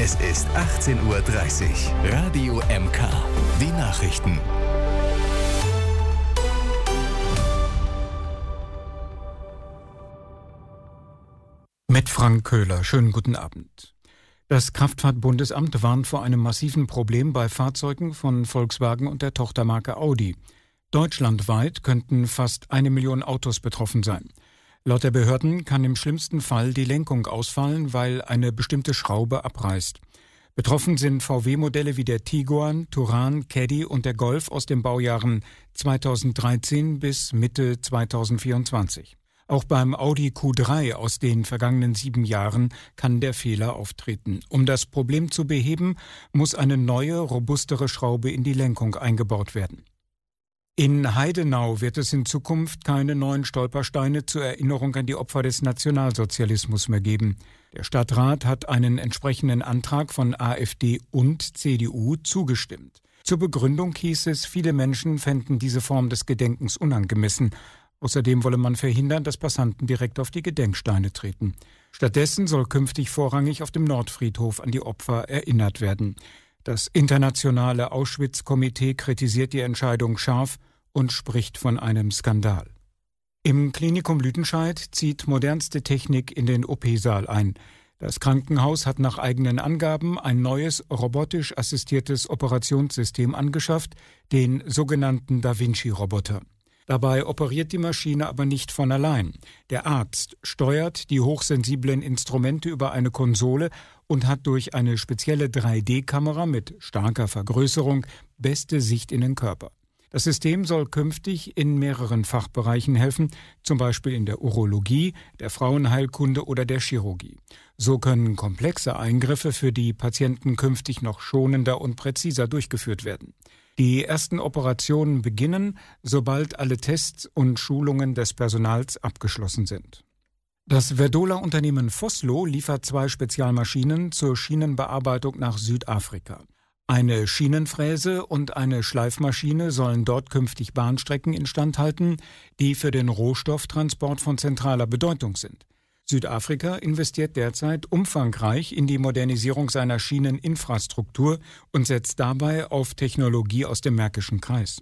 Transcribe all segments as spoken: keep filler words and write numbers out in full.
Es ist achtzehn Uhr dreißig. Radio M K. Die Nachrichten. Mit Frank Köhler. Schönen guten Abend. Das Kraftfahrtbundesamt warnt vor einem massiven Problem bei Fahrzeugen von Volkswagen und der Tochtermarke Audi. Deutschlandweit könnten fast eine Million Autos betroffen sein. Laut der Behörden kann im schlimmsten Fall die Lenkung ausfallen, weil eine bestimmte Schraube abreißt. Betroffen sind V W-Modelle wie der Tiguan, Touran, Caddy und der Golf aus den Baujahren zweitausenddreizehn bis Mitte zweitausendvierundzwanzig. Auch beim Audi Q drei aus den vergangenen sieben Jahren kann der Fehler auftreten. Um das Problem zu beheben, muss eine neue, robustere Schraube in die Lenkung eingebaut werden. In Heidenau wird es in Zukunft keine neuen Stolpersteine zur Erinnerung an die Opfer des Nationalsozialismus mehr geben. Der Stadtrat hat einen entsprechenden Antrag von AfD und C D U zugestimmt. Zur Begründung hieß es, viele Menschen fänden diese Form des Gedenkens unangemessen. Außerdem wolle man verhindern, dass Passanten direkt auf die Gedenksteine treten. Stattdessen soll künftig vorrangig auf dem Nordfriedhof an die Opfer erinnert werden. Das internationale Auschwitz-Komitee kritisiert die Entscheidung scharf und spricht von einem Skandal. Im Klinikum Lüdenscheid zieht modernste Technik in den O P-Saal ein. Das Krankenhaus hat nach eigenen Angaben ein neues robotisch assistiertes Operationssystem angeschafft, den sogenannten Da Vinci-Roboter. Dabei operiert die Maschine aber nicht von allein. Der Arzt steuert die hochsensiblen Instrumente über eine Konsole und hat durch eine spezielle drei D Kamera mit starker Vergrößerung beste Sicht in den Körper. Das System soll künftig in mehreren Fachbereichen helfen, zum Beispiel in der Urologie, der Frauenheilkunde oder der Chirurgie. So können komplexe Eingriffe für die Patienten künftig noch schonender und präziser durchgeführt werden. Die ersten Operationen beginnen, sobald alle Tests und Schulungen des Personals abgeschlossen sind. Das Verdola-Unternehmen Vossloh liefert zwei Spezialmaschinen zur Schienenbearbeitung nach Südafrika. Eine Schienenfräse und eine Schleifmaschine sollen dort künftig Bahnstrecken instand halten, die für den Rohstofftransport von zentraler Bedeutung sind. Südafrika investiert derzeit umfangreich in die Modernisierung seiner Schieneninfrastruktur und setzt dabei auf Technologie aus dem Märkischen Kreis.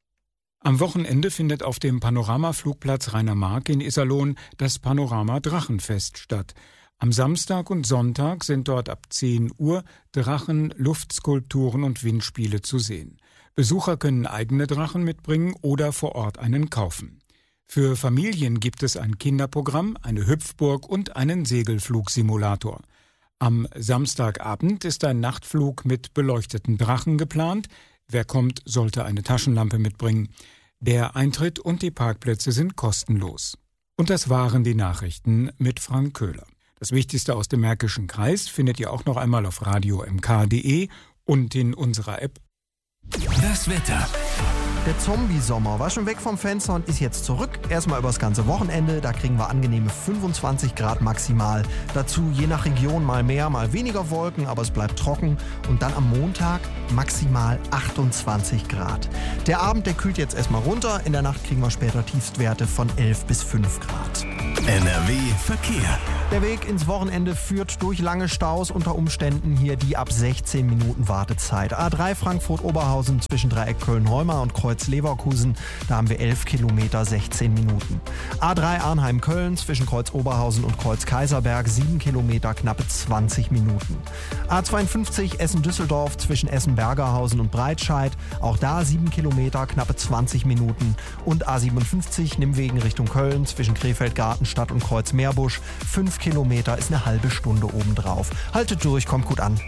Am Wochenende findet auf dem Panoramaflugplatz Rainer-Mark in Iserlohn das Panorama-Drachenfest statt. Am Samstag und Sonntag sind dort ab zehn Uhr Drachen, Luftskulpturen und Windspiele zu sehen. Besucher können eigene Drachen mitbringen oder vor Ort einen kaufen. Für Familien gibt es ein Kinderprogramm, eine Hüpfburg und einen Segelflugsimulator. Am Samstagabend ist ein Nachtflug mit beleuchteten Drachen geplant. Wer kommt, sollte eine Taschenlampe mitbringen. Der Eintritt und die Parkplätze sind kostenlos. Und das waren die Nachrichten mit Frank Köhler. Das Wichtigste aus dem Märkischen Kreis findet ihr auch noch einmal auf radio m k punkt d e und in unserer App. Das Wetter. Der Zombie-Sommer war schon weg vom Fenster und ist jetzt zurück. Erstmal übers ganze Wochenende, da kriegen wir angenehme fünfundzwanzig Grad maximal. Dazu je nach Region mal mehr, mal weniger Wolken, aber es bleibt trocken. Und dann am Montag maximal achtundzwanzig Grad. Der Abend, der kühlt jetzt erstmal runter. In der Nacht kriegen wir später Tiefstwerte von elf bis fünf Grad. N R W Verkehr. Der Weg ins Wochenende führt durch lange Staus, unter Umständen hier die ab sechzehn Minuten Wartezeit. A drei Frankfurt-Oberhausen zwischen Dreieck Köln-Heumar und Kreuz-Leverkusen, da haben wir elf Kilometer, sechzehn Minuten. A drei Arnheim-Köln zwischen Kreuz-Oberhausen und Kreuz-Kaiserberg, sieben Kilometer, knappe zwanzig Minuten. A zweiundfünfzig Essen-Düsseldorf zwischen Essen-Bergerhausen und Breitscheid, auch da sieben Kilometer, knappe zwanzig Minuten. Und A siebenundfünfzig Nimmwegen Richtung Köln zwischen Krefeld-Gartenstadt und Kreuz-Meerbusch, fünf Kilometer ist eine halbe Stunde obendrauf. Haltet durch, kommt gut an.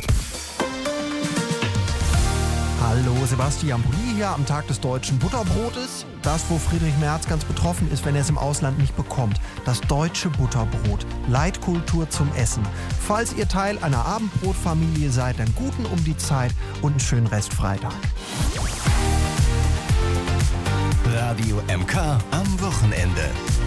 Hallo, Sebastian Pulli hier am Tag des deutschen Butterbrotes. Das, wo Friedrich Merz ganz betroffen ist, wenn er es im Ausland nicht bekommt. Das deutsche Butterbrot. Leitkultur zum Essen. Falls ihr Teil einer Abendbrotfamilie seid, dann guten um die Zeit und einen schönen Restfreitag. Radio M K am Wochenende.